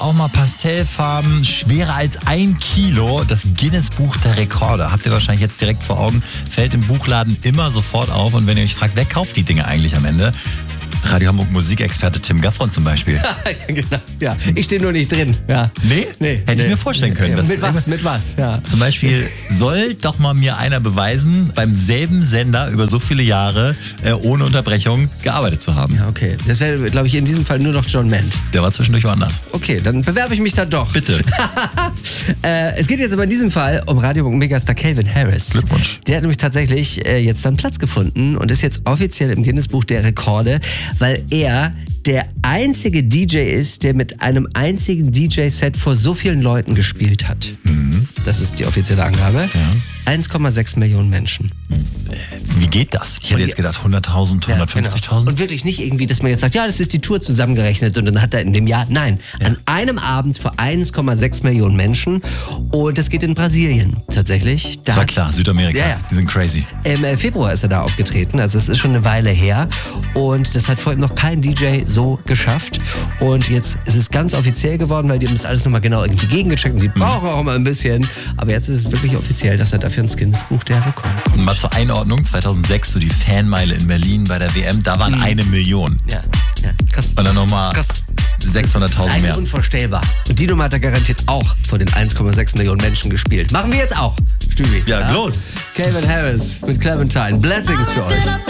auch mal Pastellfarben, schwerer als 1 Kilo. Das Guinness-Buch der Rekorde. Habt ihr wahrscheinlich jetzt direkt vor Augen. Fällt im Buchladen immer sofort auf. Und wenn ihr euch fragt, wer kauft die Dinge eigentlich am Ende? Radio Hamburg Musikexperte Tim Gaffron zum Beispiel. Genau. Ja, ich stehe nur nicht drin. Ja. Nee? Hätte ich mir vorstellen können. Ja, mit was? Ja. Zum Beispiel soll doch mal mir einer beweisen, beim selben Sender über so viele Jahre ohne Unterbrechung gearbeitet zu haben. Ja, okay. Das wäre, glaube ich, in diesem Fall nur noch John Ment. Der war zwischendurch woanders. Okay, dann bewerbe ich mich da doch. Bitte. Es geht jetzt aber in diesem Fall um Radio-Megastar Calvin Harris. Glückwunsch. Der hat nämlich tatsächlich jetzt dann Platz gefunden und ist jetzt offiziell im Guinness-Buch der Rekorde, weil er der einzige DJ ist, der mit einem einzigen DJ-Set vor so vielen Leuten gespielt hat. Mhm. Das ist die offizielle Angabe. Ja. 1,6 Millionen Menschen. Wie geht das? Ich hätte jetzt gedacht 100.000, 150.000. Genau. Und wirklich nicht irgendwie, dass man jetzt sagt, ja, das ist die Tour zusammengerechnet und dann hat er in dem Jahr, nein, an einem Abend vor 1,6 Millionen Menschen und das geht in Brasilien tatsächlich. Das war klar, Südamerika, die sind crazy. Im Februar ist er da aufgetreten, also es ist schon eine Weile her und das hat vorher noch kein DJ so geschafft und jetzt ist es ganz offiziell geworden, weil die haben das alles nochmal genau irgendwie gegengecheckt und die brauchen auch immer ein bisschen, aber jetzt ist es wirklich offiziell, dass er dafür ins Guinness-Buch der Rekorde kommt. Mal zur Einordnung, 2006, so die Fanmeile in Berlin bei der WM, da waren 1 Million. Ja, krass. Und dann nochmal 600.000 mehr. Unvorstellbar. Und die Nummer hat er garantiert auch vor den 1,6 Millionen Menschen gespielt. Machen wir jetzt auch, Stübi. Ja, los. Calvin Harris mit Clementine. Blessings für euch.